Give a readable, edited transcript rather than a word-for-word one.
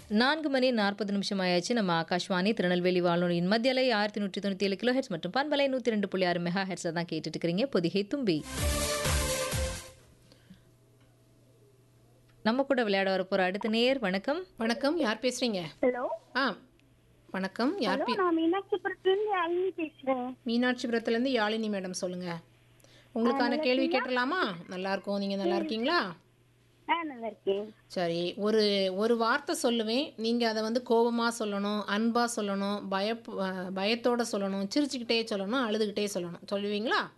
4 மணி 40 நிமிஷம் ஆயாச்சு. நம்ம ஆகாஷ்வாணி திருநெல்வேலி வானொலியின் மத்திய அலை 1197 கிலோ ஹெர்ட்ஸ் மற்றும் பண்பலை 102.6 மெகா ஹெர்ட்ஸ்ல தான் கேட்டுட்டு இருக்கிறீங்க பொதிகை தும்பி. நம்ம கூட விளையாட வரப்போற அடுத்த நேயர். வணக்கம். வணக்கம், யார் பேசுறீங்க? ஹலோ. வணக்கம், யார் ஹலோ, நான் மீனாட்சிபுரத்துலேருந்து யாழினி பேசுகிறேன். மீனாட்சிபுரத்துலேருந்து யாழினி மேடம், சொல்லுங்க. உங்களுக்கான கேள்வி கேட்டலாமா? நல்லா இருக்கும். நீங்கள் நல்லா இருக்கீங்களா? நல்லா இருக்கேன். சரி, ஒரு ஒரு வார்த்தை சொல்லுவேன். நீங்கள் அதை வந்து கோபமாக சொல்லணும், அன்பாக சொல்லணும், பயத்தோட சொல்லணும், சிரிச்சுக்கிட்டே சொல்லணும், அழுதுகிட்டே சொல்லணும். சொல்லுவீங்களா?